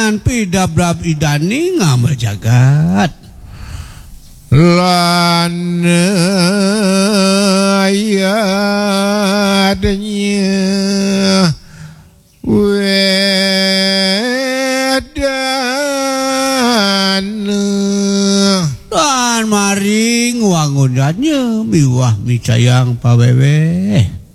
Panan pidabrab idani ngamal jagat lan ayadnya wedan dan maring wangunannya miwah micayang pawewe